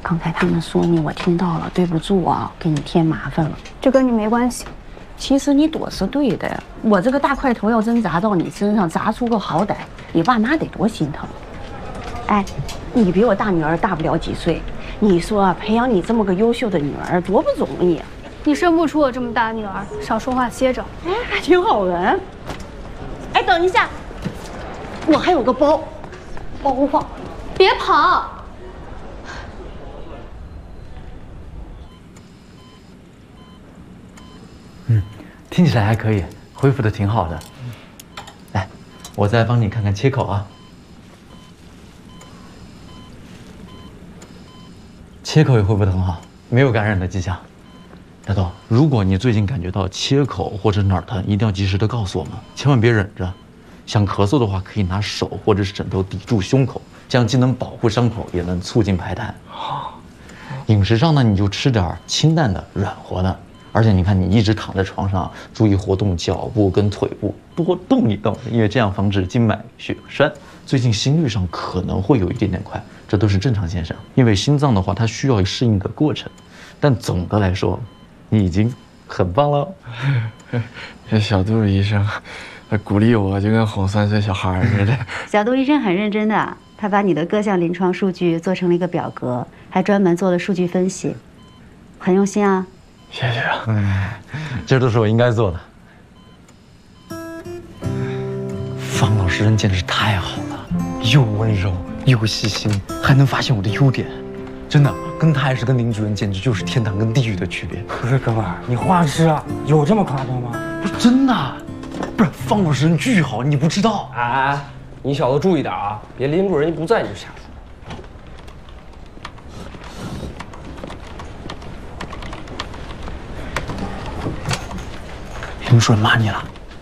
刚才他们说你，我听到了，对不住啊，给你添麻烦了。 这跟你没关系。 其实你躲是对的，我这个大块头要真砸到你身上，砸出个好歹，你爸妈得多心疼。哎，你比我大女儿大不了几岁，你说培养你这么个优秀的女儿多不容易啊！ 你生不出我这么大的女儿，少说话，歇着。 哎，还挺好人。哎，等一下，我还有个包忘了。 别跑！ 听起来还可以，恢复的挺好的。来，我再帮你看看切口啊。切口也恢复得很好，没有感染的迹象。大东，如果你最近感觉到切口或者哪儿疼，一定要及时的告诉我们，千万别忍着。想咳嗽的话，可以拿手或者是枕头抵住胸口，这样既能保护伤口，也能促进排痰。好，饮食上呢，你就吃点清淡的、软和的。而且你看，你一直躺在床上，注意活动脚部跟腿部，多动一动，因为这样防止静脉血栓。最近心率上可能会有一点点快，这都是正常现象。因为心脏的话，它需要适应的过程。但总的来说，你已经很棒了。 这小杜医生，他鼓励我就跟哄3岁小孩似的。 小杜医生很认真的，他把你的各项临床数据做成了一个表格，还专门做了数据分析，很用心啊。 谢谢啊， 这都是我应该做的。方老师人简直太好了，又温柔又细心，还能发现我的优点，真的跟他还是跟林主任简直就是天堂跟地狱的区别。 不是哥们儿，你话是啊，有这么夸张吗？ 不是真的，不是方老师人巨好，你不知道。 哎，你小子注意点啊，别林主任一不在你就瞎说。 林主任骂你了？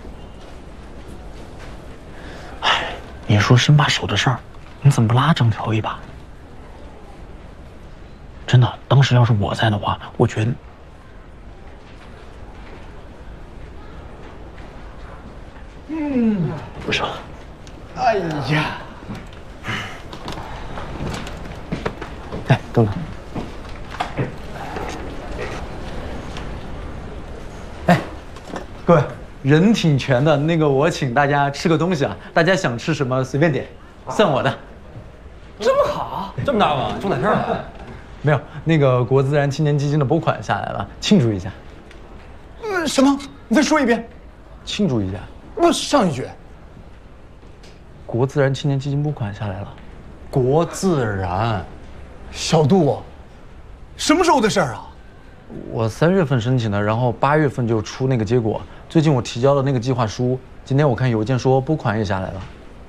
哎，你说伸把手的事儿，你怎么不拉张条一把？真的，当时要是我在的话，我觉得……不是。哎呀！哎，等等。哎，各位，人挺全的，那个我请大家吃个东西啊，大家想吃什么随便点，算我的。 这么好，这么大吗？中彩票了？ 没有，那个国自然青年基金的拨款下来了，庆祝一下。 什么？你再说一遍。 庆祝一下。 那上一句。 国自然青年基金拨款下来了。 国自然，小杜，什么时候的事儿啊？ 我3月份申请的，然后8月份就出那个结果。最近我提交了那个计划书，今天我看邮件说拨款也下来了。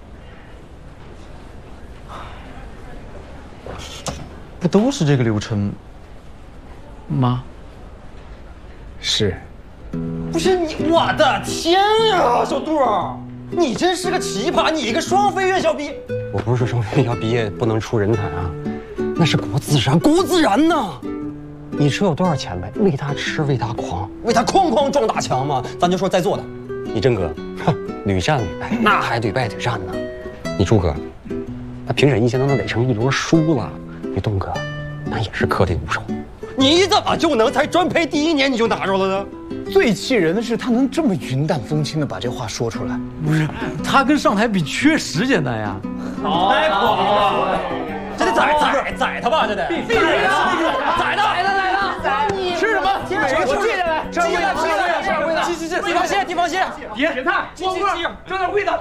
不都是这个流程吗？ 是。 不是你，我的天呀，小杜，你真是个奇葩！你一个双非院校毕业，我不是说双非院校毕业不能出人才啊，那是国自然，国自然呐！你车有多少钱呗？为他吃，为他狂，为他哐哐撞大墙嘛！咱就说在座的，你真哥，屡战屡败，那还屡败屡战呢。你朱哥，那评审意见都能垒成一摞书了。你东哥，那也是颗粒无收。你怎么就能才专培第1年你就拿着了呢？ 最气人的是他能这么云淡风轻的把这话说出来。 不是，他跟上台比确实简单呀。 太狂了！这得宰他吧，这得。必须的！宰他！ 吃什么？ 每个都记下来。记下来，记。地方蟹。 别看，光棍，整点味道。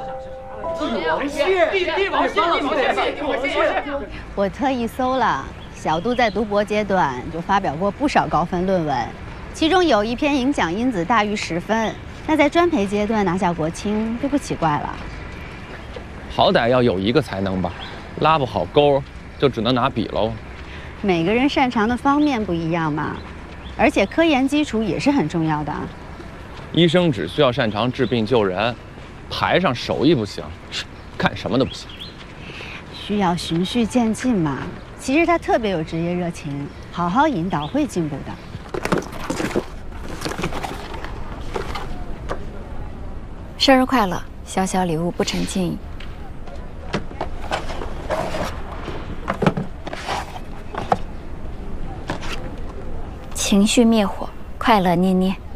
地方蟹。 我特意搜了，小杜在读博阶段就发表过不少高分论文，其中有一篇影响因子大于10分。那在专培阶段拿下国青就不奇怪了。 好歹要有一个才能吧，拉不好钩就只能拿笔喽。 每个人擅长的方面不一样嘛，而且科研基础也是很重要的。 医生只需要擅长治病救人，台上手艺不行，干什么都不行。 需要循序渐进嘛。其实他特别有职业热情，好好引导会进步的。 生日快乐，小小礼物不成敬意。 情绪灭火，快乐捏捏。